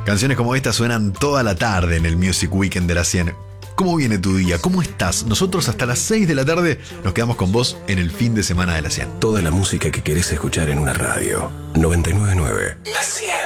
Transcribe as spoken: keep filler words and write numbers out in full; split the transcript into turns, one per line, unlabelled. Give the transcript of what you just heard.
Canciones como esta suenan toda la tarde en el Music Weekend de la cien. ¿Cómo viene tu día? ¿Cómo estás? Nosotros hasta las seis de la tarde nos quedamos con vos en el fin de semana de la cien.
Toda la música que querés escuchar en una radio. noventa y nueve punto nueve. La cien.